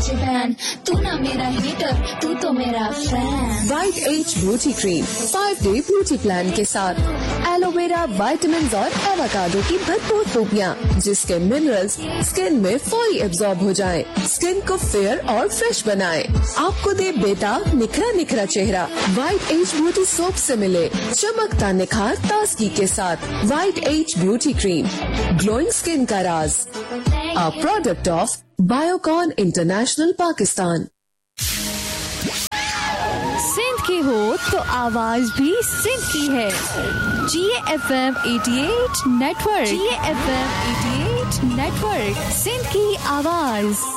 अच्छे फैन, तू ना मेरा हीटर, तू तो मेरा fan. White as beauty cream 5-day beauty plan के साथ एलोवेरा, विटामिन और एवोकाडो की भरपूर खूबियाँ, जिसके मिनरल्स स्किन में फौरी एब्जॉर्ब हो जाएं, स्किन को फेयर और फ्रेश बनाएं, आपको दे बेताब निखरा निखरा चेहरा। वाइट एज ब्यूटी सोप से मिले चमकता निखार ताजगी के साथ। White as beauty cream, glowing skin का राज, a product of Biocon international Pakistan. Sindh की हो तो आवाज भी सिंध की है। GFM 88 network, GFM 88 network, Sindh की आवाज।